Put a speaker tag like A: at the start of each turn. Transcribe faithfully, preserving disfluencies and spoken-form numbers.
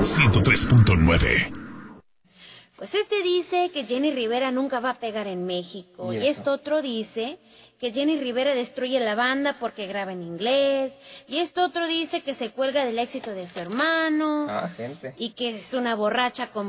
A: ciento tres punto nueve.
B: Pues este dice que Jenny Rivera nunca va a pegar en México.
C: ¿Y
B: Y,
C: eso?
B: este otro dice que Jenny Rivera destruye la banda porque graba en inglés. Y este otro dice que se cuelga del éxito de su hermano.
C: Ah, gente.
B: Y que es una borracha como